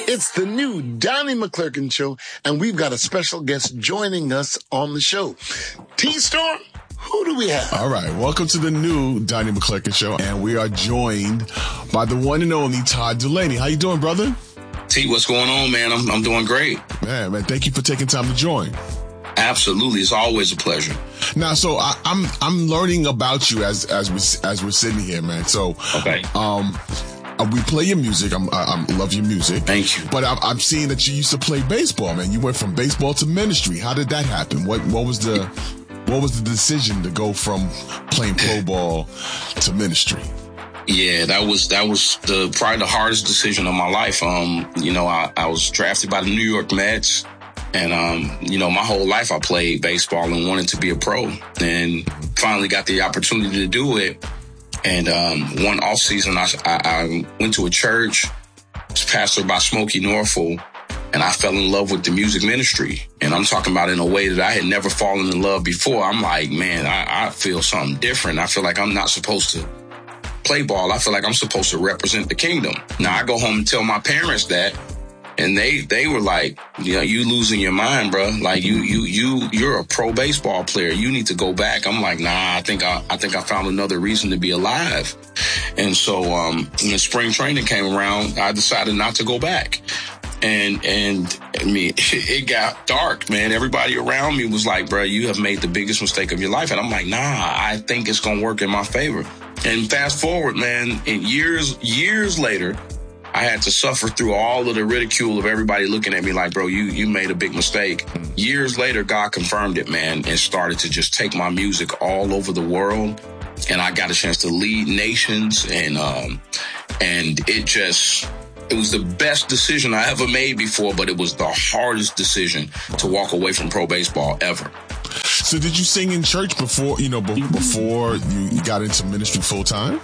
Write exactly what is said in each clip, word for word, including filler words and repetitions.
It's the new Donnie McClurkin Show, and we've got a special guest joining us on the show. T-Storm, who do we have? All right, welcome to the new Donnie McClurkin Show, and we are joined by the one and only Todd Dulaney. How you doing, brother? T, what's going on, man? I'm, I'm doing great. Man, man, thank you for taking time to join. Absolutely, it's always a pleasure. Now, so I, I'm I'm learning about you as as we as we're sitting here, man. So, okay, um. We play your music. I'm, I, I love your music. Thank you. But I'm, I'm seeing that you used to play baseball, man. You went from baseball to ministry. How did that happen? What, what was the, what was the decision to go from playing pro ball to ministry? Yeah, that was, that was the, probably the hardest decision of my life. Um, you know, I, I was drafted by the New York Mets, and, um, you know, my whole life I played baseball and wanted to be a pro, and finally got the opportunity to do it. And um, one off season, I, I, I went to a church, was pastored by Smokey Norfolk, and I fell in love with the music ministry. And I'm talking about in a way that I had never fallen in love before. I'm like, man, I, I feel something different. I feel like I'm not supposed to play ball. I feel like I'm supposed to represent the kingdom. Now, I go home and tell my parents that, and they, they were like, you know, you losing your mind, bro. Like you, you, you, you're a pro baseball player. You need to go back. I'm like, nah, I think I, I think I found another reason to be alive. And so, um, when spring training came around, I decided not to go back. And, and I mean, it got dark, man. Everybody around me was like, bro, you have made the biggest mistake of your life. And I'm like, nah, I think it's going to work in my favor. And fast forward, man, and years, years later, I had to suffer through all of the ridicule of everybody looking at me like, bro, you, you made a big mistake. Years later, God confirmed it, man, and started to just take my music all over the world. And I got a chance to lead nations, and, um, and it just, it was the best decision I ever made before, but it was the hardest decision to walk away from pro baseball ever. So did you sing in church before, you know, before you got into ministry full time?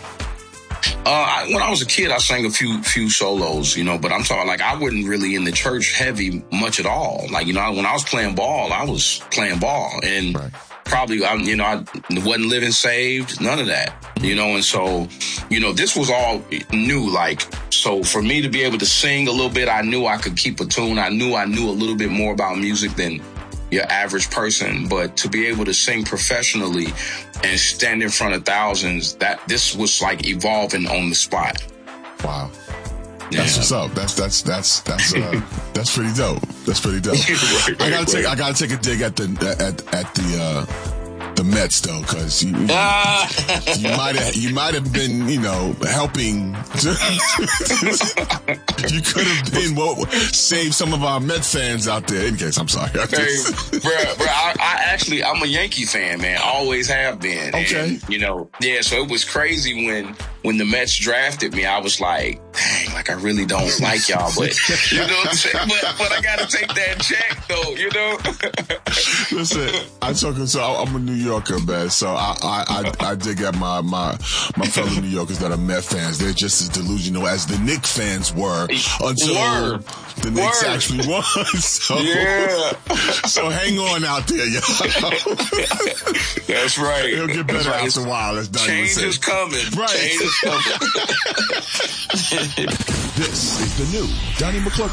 Uh, I, when I was a kid, I sang a few few solos, you know, but I'm talking like I wasn't really in the church heavy much at all. Like, you know, when I was playing ball, I was playing ball, and right. probably, I, you know, I wasn't living saved, none of that, you know, and so, you know, this was all new. Like, so for me to be able to sing a little bit, I knew I could keep a tune. I knew I knew a little bit more about music than your average person, but to be able to sing professionally and stand in front of thousands, that this was like evolving on the spot. Wow. That's yeah. what's up. That's, that's, that's, that's, uh, that's pretty dope. That's pretty dope. right, right, I gotta right. take, I gotta take a dig at the, at, at the, uh, the Mets though, cause you, uh. you might have, you might have been, you know, helping. You could have been what save some of our Met fans out there. In case, I'm sorry. Hey, bro, bro, I, I actually, I'm a Yankee fan, man. Always have been. Okay. And, you know, yeah. So it was crazy when when the Mets drafted me. I was like, dang, like I really don't like y'all, but you know what I'm saying. But, but I gotta take that check though, you know. Listen, I talk. So I'm a New Yorker, man. So I I I, I dig at my my my fellow New Yorkers that are Met fans. They're just as delusional as the Knicks fans were until Word. the Knicks Word. actually won. So, yeah. So hang on out there, y'all. That's right. It'll get better right. after a while. That's done. Change is coming. Right. Change is coming. This is the new Donnie McClurkin